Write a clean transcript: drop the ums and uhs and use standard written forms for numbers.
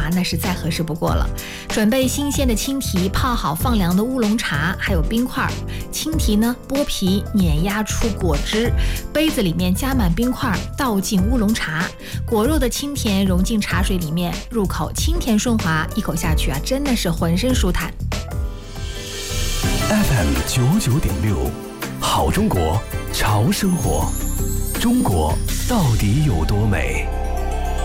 茶那是再合适不过了。准备新鲜的青提，泡好放凉的乌龙茶，还有冰块。青提呢，剥皮碾压出果汁，杯子里面加满冰块，倒进乌龙茶，果肉的清甜融进茶水里面，入口清甜顺滑，一口下去啊，真的是浑身舒坦。 FM99.6，好中国，潮生活，中国到底有多美？